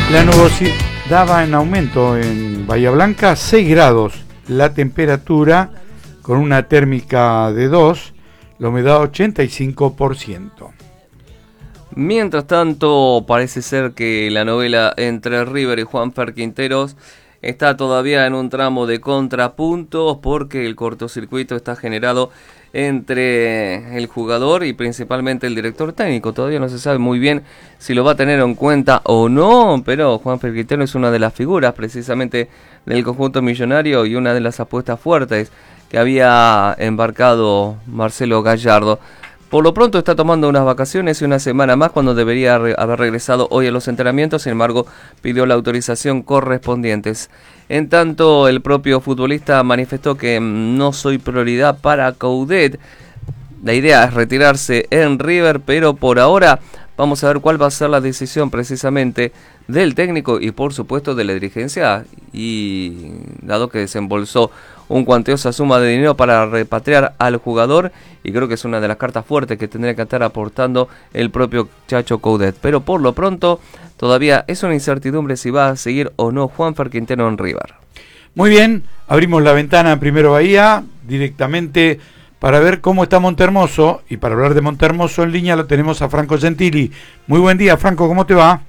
La nubosidad daba en aumento en Bahía Blanca 6 grados, la temperatura con una térmica de 2, la humedad 85%. Mientras tanto, parece ser que la novela entre River y Juanfer Quinteros está todavía en un tramo de contrapuntos porque el cortocircuito está generado entre el jugador y principalmente el director técnico. Todavía no se sabe muy bien si lo va a tener en cuenta o no, pero Juanfer Quintero es una de las figuras precisamente del conjunto millonario y una de las apuestas fuertes que había embarcado Marcelo Gallardo. Por lo pronto está tomando unas vacaciones y una semana más cuando debería haber regresado hoy a los entrenamientos, sin embargo pidió la autorización correspondientes. En tanto, el propio futbolista manifestó que no soy prioridad para Coudet. La idea es retirarse en River, pero por ahora vamos a ver cuál va a ser la decisión precisamente del técnico y por supuesto de la dirigencia, y dado que desembolsó una cuantiosa suma de dinero para repatriar al jugador, y creo que es una de las cartas fuertes que tendría que estar aportando el propio Chacho Coudet. Pero por lo pronto todavía es una incertidumbre si va a seguir o no Juanfer Quintero en River. Muy bien, abrimos la ventana en Primero Bahía directamente para ver cómo está Montermoso, y para hablar de Montermoso en línea lo tenemos a Franco Gentili. Muy buen día, Franco, ¿cómo te va?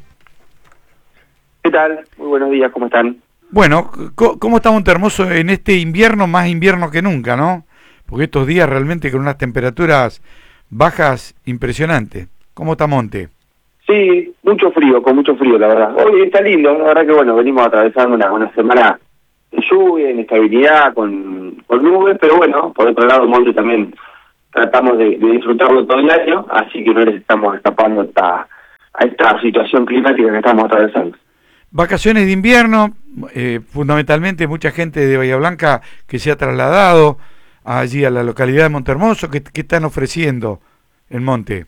¿Qué tal? Muy buenos días, ¿cómo están? Bueno, ¿cómo está Montermoso en este invierno, más invierno que nunca, no? Porque estos días realmente con unas temperaturas bajas impresionantes. ¿Cómo está Monte? Sí, con mucho frío, la verdad. Hoy está lindo, la verdad que bueno, venimos atravesando una semana de lluvia, inestabilidad, con nubes, pero bueno, por otro lado Monte también tratamos de disfrutarlo todo el año, así que no les estamos escapando a esta situación climática que estamos atravesando. Vacaciones de invierno, fundamentalmente mucha gente de Bahía Blanca que se ha trasladado allí a la localidad de Montermoso. ¿Qué están ofreciendo en Monte?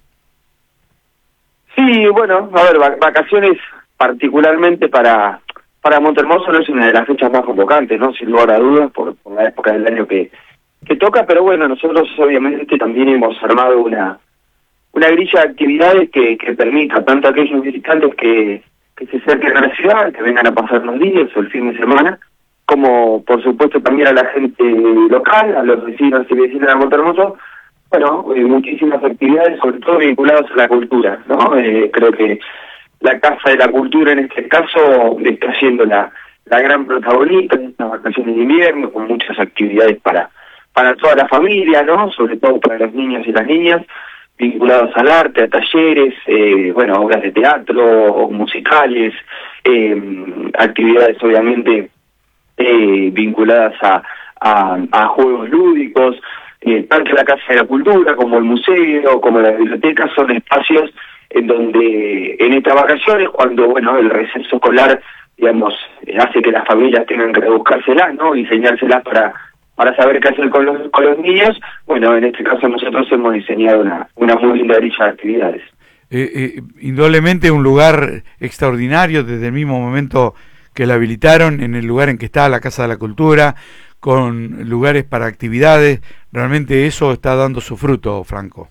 Sí, bueno, a ver, vacaciones particularmente para Montermoso no es una de las fechas más convocantes, ¿no? Sin lugar a dudas, por la época del año que toca, pero bueno, nosotros obviamente también hemos armado una grilla de actividades que permita tanto a aquellos visitantes que se acerquen a la ciudad, que vengan a pasar los días o el fin de semana, como por supuesto también a la gente local, a los vecinos y vecinas de Montermoso. Bueno, muchísimas actividades, sobre todo vinculadas a la cultura, ¿no? Creo que la Casa de la Cultura en este caso está siendo la gran protagonista de estas vacaciones de invierno, con muchas actividades para toda la familia, ¿no? Sobre todo para los niños y las niñas, vinculados al arte, a talleres, obras de teatro, musicales, actividades obviamente vinculadas a juegos lúdicos. Tanto la Casa de la Cultura como el museo, como la biblioteca, son espacios en donde en estas vacaciones, cuando bueno el receso escolar, digamos, hace que las familias tengan que rebuscárselas, ¿no? Diseñárselas para saber qué hacer con los niños. Bueno, en este caso nosotros hemos diseñado una muy linda grilla de actividades. Indudablemente un lugar extraordinario desde el mismo momento que la habilitaron, en el lugar en que está la Casa de la Cultura, con lugares para actividades. Realmente eso está dando su fruto, Franco.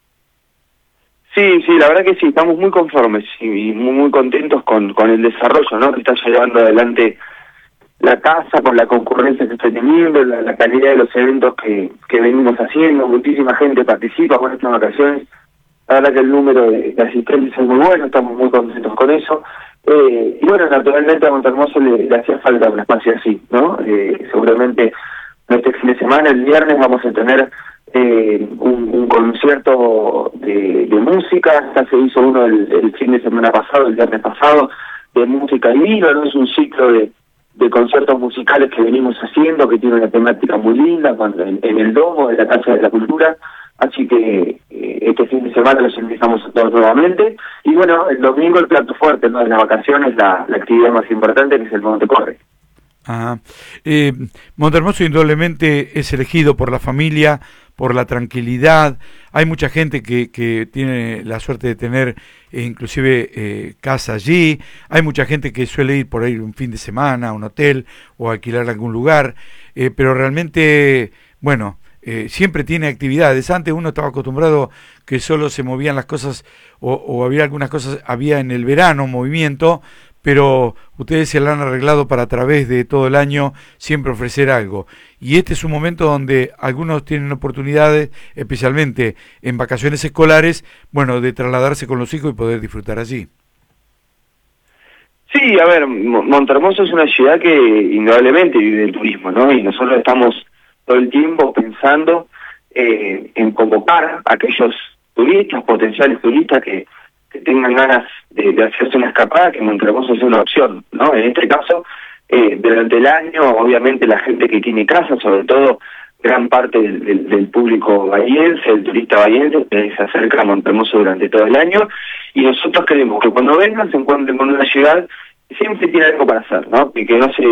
Sí, la verdad que sí, estamos muy conformes y muy contentos con el desarrollo, ¿no? Que está llevando adelante la casa, con la concurrencia que está teniendo, la calidad de los eventos que venimos haciendo. Muchísima gente participa con estas vacaciones. La verdad que el número de asistentes es muy bueno, estamos muy contentos con eso. Y bueno, naturalmente a Montermoso le hacía falta un espacio así, ¿no? Seguramente este fin de semana, el viernes, vamos a tener un concierto de música. Ya se hizo uno el fin de semana pasado, el viernes pasado, de música y vino, ¿no? Es un ciclo de conciertos musicales que venimos haciendo, que tiene una temática muy linda, en el domo de la Casa de la Cultura. Así que este fin de semana los invitamos a todos nuevamente. Y bueno, el domingo el plato fuerte, ¿no? De las vacaciones, la actividad más importante, que es el Monte Corre. Ajá. Montermoso indudablemente es elegido por la familia, por la tranquilidad. Hay mucha gente que tiene la suerte de tener inclusive casa allí. Hay mucha gente que suele ir por ahí un fin de semana a un hotel o alquilar algún lugar, pero realmente, bueno, siempre tiene actividades. Antes uno estaba acostumbrado que solo se movían las cosas o había algunas cosas, había en el verano movimiento, pero ustedes se la han arreglado para a través de todo el año siempre ofrecer algo. Y este es un momento donde algunos tienen oportunidades, especialmente en vacaciones escolares, bueno, de trasladarse con los hijos y poder disfrutar allí. Sí, a ver, Montermoso es una ciudad que indudablemente vive del turismo, ¿no? Y nosotros estamos todo el tiempo pensando en convocar a aquellos turistas, potenciales turistas que tengan ganas de hacerse una escapada, que Montermoso sea una opción, ¿no? En este caso, durante el año, obviamente la gente que tiene casa, sobre todo gran parte del público bahiense, el turista bahiense, se acerca a Montermoso durante todo el año, y nosotros queremos que cuando vengan se encuentren con una ciudad que siempre tiene algo para hacer, ¿no? Y que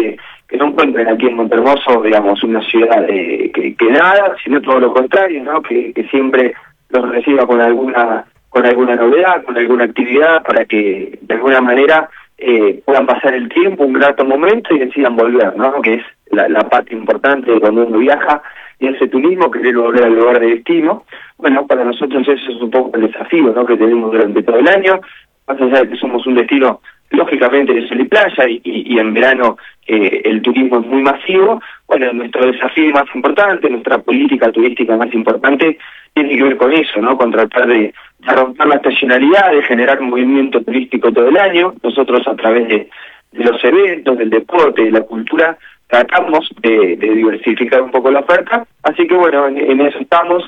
no encuentren aquí en Montermoso, digamos, una ciudad que nada, sino todo lo contrario, ¿no? Que siempre los reciba con alguna novedad, con alguna actividad, para que de alguna manera puedan pasar el tiempo, un grato momento, y decidan volver, ¿no? Que es la parte importante de cuando uno viaja y hace turismo, querer volver al lugar de destino. Bueno, para nosotros eso es un poco el desafío, ¿no? Que tenemos durante todo el año, más allá de que somos un destino lógicamente de sol y playa, y en verano el turismo es muy masivo. Bueno, nuestro desafío más importante, nuestra política turística más importante tiene que ver con eso, ¿no? Con tratar de romper la estacionalidad, de generar movimiento turístico todo el año. Nosotros, a través de los eventos, del deporte, de la cultura, tratamos de diversificar un poco la oferta. Así que bueno, en eso estamos.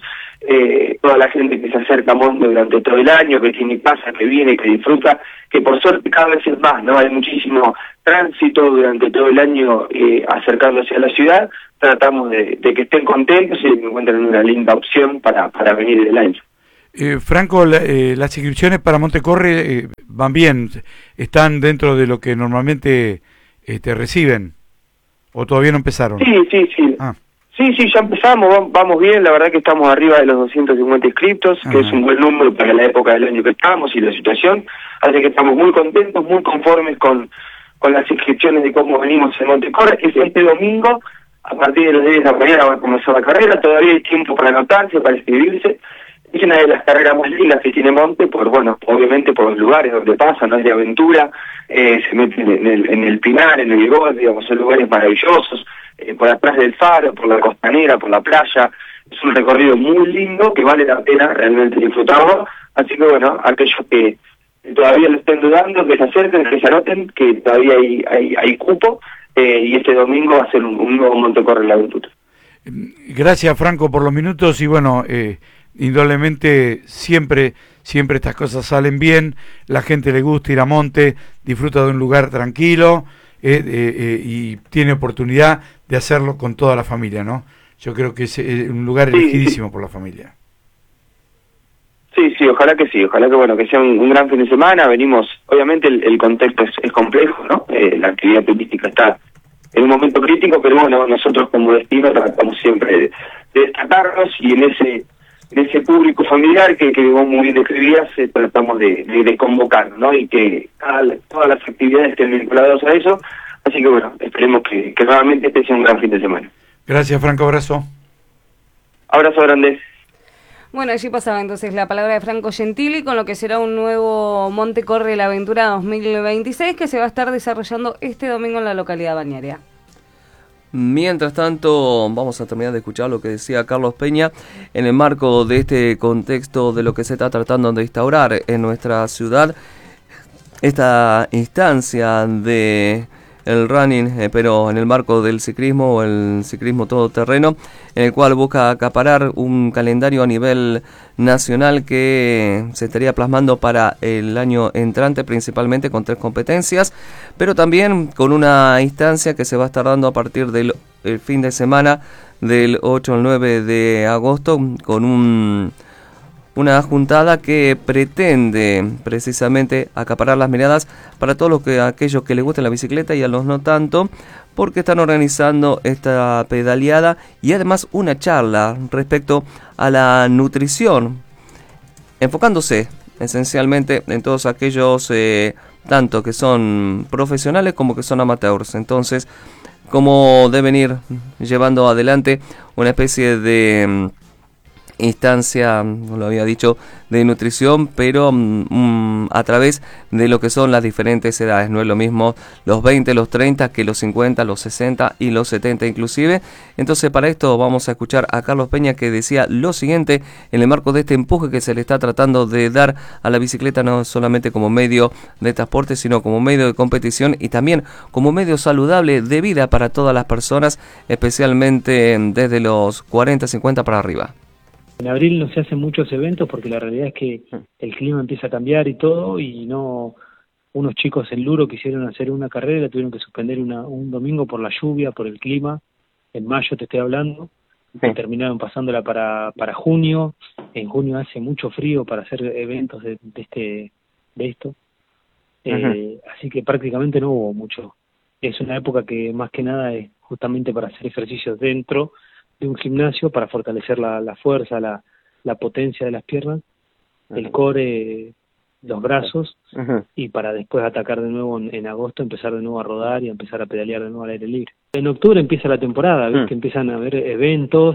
Toda la gente que se acerca a Monte durante todo el año, que tiene casa, que viene, que disfruta, que por suerte cada vez es más, ¿no? Hay muchísimo tránsito durante todo el año acercándose a la ciudad. Tratamos de que estén contentos y que encuentren una linda opción para venir el año. Franco, las inscripciones para Montecorre van bien, están dentro de lo que normalmente reciben, ¿o todavía no empezaron? Sí. Ah. Sí, ya empezamos, vamos bien, la verdad que estamos arriba de los 250 inscriptos, que es un buen número para la época del año que estamos y la situación, así que estamos muy contentos, muy conformes con las inscripciones de cómo venimos en Montecorre. Este domingo, a partir de las 10 de la mañana va a comenzar la carrera, todavía hay tiempo para anotarse, para inscribirse. Es una de las carreras más lindas que tiene Monte, obviamente por los lugares donde pasa, no es de aventura, se mete en el Pinar, en el Gol, digamos, son lugares maravillosos, por atrás del faro, por la costanera, por la playa. Es un recorrido muy lindo que vale la pena realmente disfrutarlo. Así que bueno, aquellos que todavía lo estén dudando, que se acerquen, que se anoten, que todavía hay cupo, y este domingo va a ser un nuevo Montecorre en la aventura. Gracias, Franco, por los minutos, y bueno, indudablemente siempre estas cosas salen bien, la gente le gusta ir a Monte, disfruta de un lugar tranquilo, y tiene oportunidad de hacerlo con toda la familia, ¿no? Yo creo que es un lugar elegidísimo por la familia. Sí, ojalá que bueno, que sea un gran fin de semana. Venimos, obviamente el contexto es complejo, ¿no? La actividad turística está en un momento crítico, pero bueno, nosotros como destino tratamos siempre de destacarnos, y en ese público familiar que vos muy bien describías, tratamos de convocar, ¿no? Y que todas las actividades estén vinculadas a eso. Así que bueno, esperemos que nuevamente este sea un gran fin de semana. Gracias, Franco, abrazo. Abrazo grande. Bueno, allí pasaba entonces la palabra de Franco Gentili con lo que será un nuevo Montecorre la Aventura 2026 que se va a estar desarrollando este domingo en la localidad balnearia. Mientras tanto, vamos a terminar de escuchar lo que decía Carlos Peña en el marco de este contexto de lo que se está tratando de instaurar en nuestra ciudad, esta instancia de el running, pero en el marco del ciclismo o el ciclismo todoterreno, en el cual busca acaparar un calendario a nivel nacional que se estaría plasmando para el año entrante, principalmente con 3 competencias, pero también con una instancia que se va a estar dando a partir del fin de semana del 8 al 9 de agosto, con una juntada que pretende precisamente acaparar las miradas para todos aquellos que les gusta la bicicleta y a los no tanto, porque están organizando esta pedaleada y además una charla respecto a la nutrición, enfocándose esencialmente en todos aquellos tanto que son profesionales como que son amateurs. Entonces, cómo deben ir llevando adelante una especie de instancia, lo había dicho, de nutrición, pero a través de lo que son las diferentes edades. No es lo mismo los 20, los 30 que los 50, los 60 y los 70 inclusive. Entonces para esto vamos a escuchar a Carlos Peña, que decía lo siguiente en el marco de este empuje que se le está tratando de dar a la bicicleta, no solamente como medio de transporte, sino como medio de competición y también como medio saludable de vida para todas las personas, especialmente desde los 40, 50 para arriba. En abril no se hacen muchos eventos porque la realidad es que el clima empieza a cambiar y todo, y no, unos chicos en Luro quisieron hacer una carrera, la tuvieron que suspender un domingo por la lluvia, por el clima, en mayo te estoy hablando, terminaron pasándola para junio. En junio hace mucho frío para hacer eventos de esto, así que prácticamente no hubo mucho. Es una época que más que nada es justamente para hacer ejercicios dentro de un gimnasio, para fortalecer la fuerza, la potencia de las piernas, el core, los brazos, y para después atacar de nuevo en agosto, empezar de nuevo a rodar y empezar a pedalear de nuevo al aire libre. En octubre empieza la temporada, ¿ves? Que empiezan a haber eventos,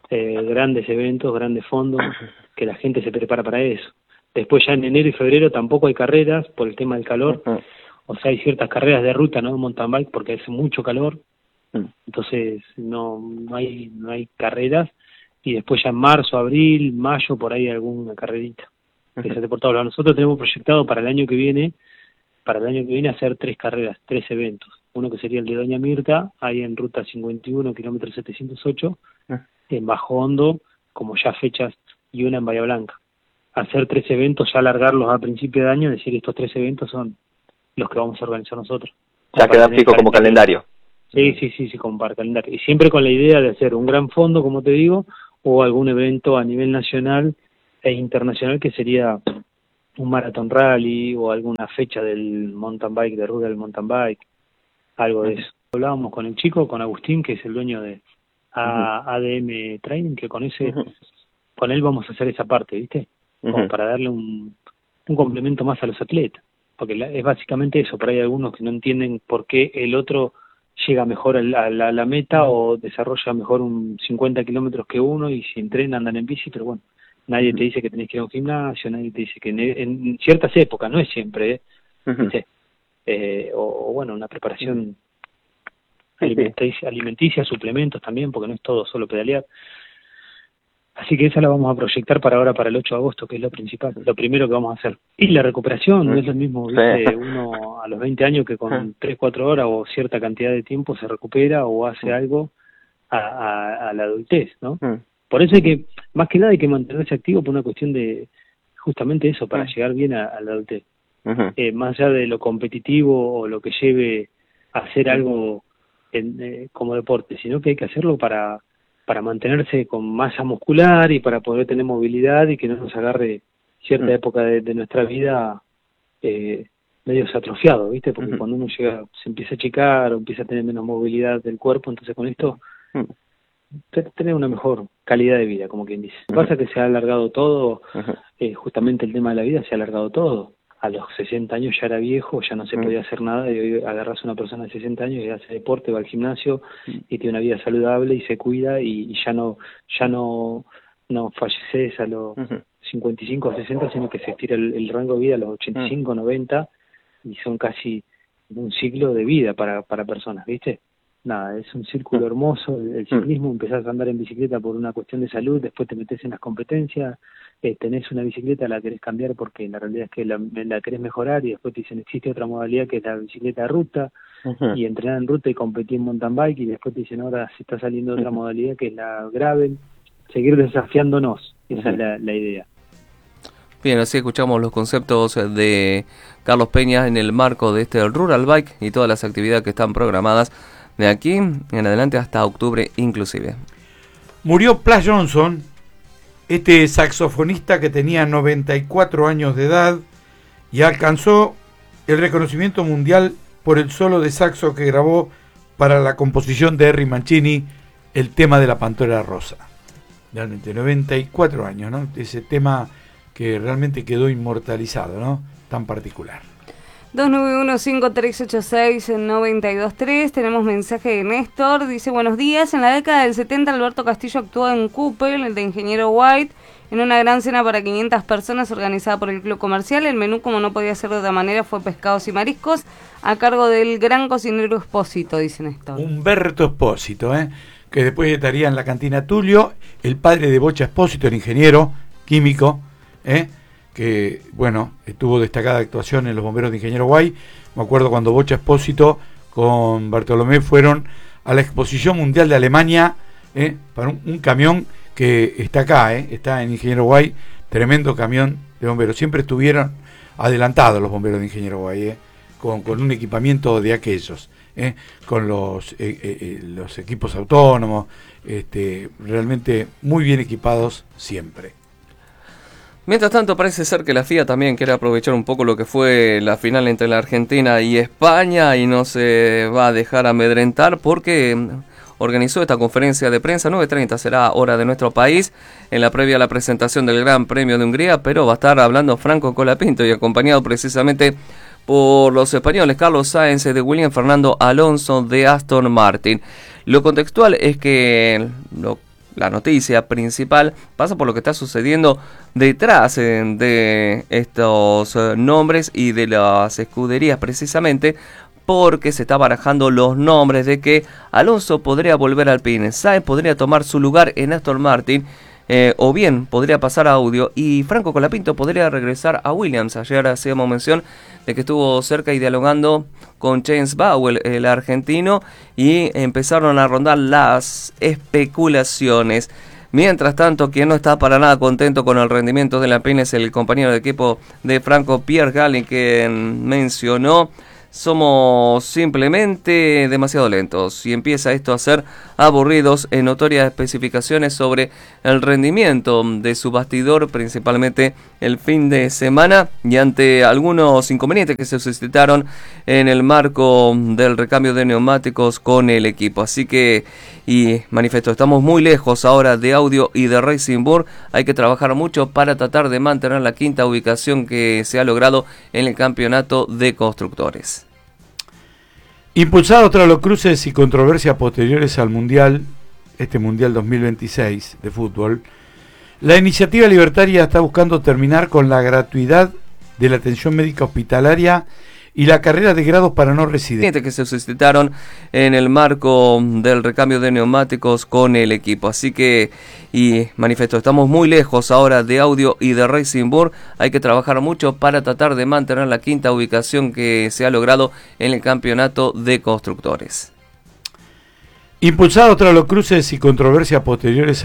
grandes fondos, que la gente se prepara para eso. Después ya en enero y febrero tampoco hay carreras por el tema del calor, o sea, hay ciertas carreras de ruta, ¿no? Mountain bike, porque hace mucho calor, entonces no hay carreras, y después ya en marzo, abril, mayo, por ahí alguna carrerita. Por todos lados. Nosotros tenemos proyectado para el año que viene hacer 3 carreras, 3 eventos. Uno que sería el de Doña Mirta, ahí en ruta 51, kilómetro 708, en Bajo Hondo, como ya fechas, y una en Bahía Blanca. Hacer 3 eventos, ya alargarlos a principio de año, decir estos 3 eventos son los que vamos a organizar nosotros. Ya queda fijo como calendario. Sí, como para calendario. Y siempre con la idea de hacer un gran fondo, como te digo, o algún evento a nivel nacional e internacional, que sería un maratón rally o alguna fecha del mountain bike, de ruta del mountain bike, algo de eso. Hablábamos con el chico, con Agustín, que es el dueño de ADM Training, que con él vamos a hacer esa parte, ¿viste? Como para darle un complemento más a los atletas, porque es básicamente eso. Pero hay algunos que no entienden por qué el otro llega mejor a la meta o desarrolla mejor un 50 kilómetros que uno, y si entrena andan en bici, pero bueno, nadie te dice que tenés que ir a un gimnasio, nadie te dice que en ciertas épocas, no es siempre, o bueno, una preparación alimenticia, suplementos también, porque no es todo solo pedalear. Así que esa la vamos a proyectar para ahora, para el 8 de agosto, que es lo principal, lo primero que vamos a hacer. Y la recuperación, no es lo mismo, ¿viste? Uno a los 20 años que con 3-4 horas o cierta cantidad de tiempo se recupera o hace algo a la adultez, ¿no? Por eso más que nada hay que mantenerse activo por una cuestión de justamente eso, para llegar bien a la adultez. Más allá de lo competitivo o lo que lleve a hacer algo como deporte, sino que hay que hacerlo para mantenerse con masa muscular y para poder tener movilidad, y que no nos agarre cierta época de nuestra vida medio atrofiado, ¿viste? Porque cuando uno se empieza a achicar o empieza a tener menos movilidad del cuerpo, entonces con esto tener una mejor calidad de vida, como quien dice. Lo que pasa es que se ha alargado todo, justamente el tema de la vida se ha alargado todo. A los 60 años ya era viejo, ya no se podía hacer nada, y hoy agarras a una persona de 60 años y hace deporte, va al gimnasio y tiene una vida saludable y se cuida, y ya no falleces a los 55 o 60, sino que se estira el rango de vida a los 85, 90, y son casi un ciclo de vida para personas, ¿viste? Nada, es un círculo hermoso el ciclismo. Empezás a andar en bicicleta por una cuestión de salud, después te metes en las competencias, tenés una bicicleta, la querés cambiar porque la realidad es que la querés mejorar, y después te dicen existe otra modalidad que es la bicicleta de ruta, y entrenar en ruta y competir en mountain bike, y después te dicen ahora se está saliendo otra modalidad que es la gravel. Seguir desafiándonos, esa es la idea. Bien, así escuchamos los conceptos de Carlos Peña en el marco de este Rural Bike y todas las actividades que están programadas de aquí en adelante hasta octubre inclusive. Murió Plas Johnson, este saxofonista que tenía 94 años de edad y alcanzó el reconocimiento mundial por el solo de saxo que grabó para la composición de Henry Mancini, el tema de la Pantera Rosa. Realmente 94 años, ¿no? Ese tema que realmente quedó inmortalizado, ¿no? Tan particular. 2915-386-923. Tenemos mensaje de Néstor. Dice, buenos días. En la década del 70 Alberto Castillo actuó en Coupel, el de Ingeniero White, en una gran cena para 500 personas organizada por el Club Comercial. El menú, como no podía ser de otra manera, fue pescados y mariscos a cargo del gran cocinero Espósito, dice Néstor. Humberto Espósito, que después estaría en la cantina Tulio, el padre de Bocha Espósito, el ingeniero químico, que, bueno, tuvo destacada actuación en los bomberos de Ingeniero Guay. Me acuerdo cuando Bocha Espósito con Bartolomé fueron a la Exposición Mundial de Alemania, para un camión que está acá, está en Ingeniero Guay, tremendo camión de bomberos. Siempre estuvieron adelantados los bomberos de Ingeniero Guay, con un equipamiento de aquellos, con los equipos autónomos, realmente muy bien equipados siempre. Mientras tanto, parece ser que la FIA también quiere aprovechar un poco lo que fue la final entre la Argentina y España y no se va a dejar amedrentar porque organizó esta conferencia de prensa. 9:30 será hora de nuestro país, en la previa a la presentación del Gran Premio de Hungría, pero va a estar hablando Franco Colapinto y acompañado precisamente por los españoles Carlos Sainz de Williams, Fernando Alonso de Aston Martin. Lo contextual es que la noticia principal pasa por lo que está sucediendo detrás de estos nombres y de las escuderías, precisamente porque se está barajando los nombres de que Alonso podría volver al Alpine, Sainz podría tomar su lugar en Aston Martin, o bien podría pasar a Audio y Franco Colapinto podría regresar a Williams. Ayer hacíamos mención de que estuvo cerca y dialogando con James Bowell, el argentino, y empezaron a rondar las especulaciones. Mientras tanto, quien no está para nada contento con el rendimiento del Alpine es el compañero de equipo de Franco, Pierre Gasly, que mencionó: somos simplemente demasiado lentos, y empieza esto a ser aburridos en notorias especificaciones sobre el rendimiento de su bastidor, principalmente el fin de semana, y ante algunos inconvenientes que se suscitaron en el marco del recambio de neumáticos con el equipo. Así que, y manifiesto, estamos muy lejos ahora de Audio y de Racing Bull. Hay que trabajar mucho para tratar de mantener la quinta ubicación que se ha logrado en el campeonato de constructores. Impulsado tras los cruces y controversias posteriores al Mundial, Mundial 2026 de fútbol, la iniciativa libertaria está buscando terminar con la gratuidad de la atención médica hospitalaria y la carrera de grados para no residentes que se suscitaron en el marco del recambio de neumáticos con el equipo. Así que, y manifiesto, estamos muy lejos ahora de Audio y de Racing Bull. Hay que trabajar mucho para tratar de mantener la quinta ubicación que se ha logrado en el campeonato de constructores. Impulsado tras los cruces y controversias posteriores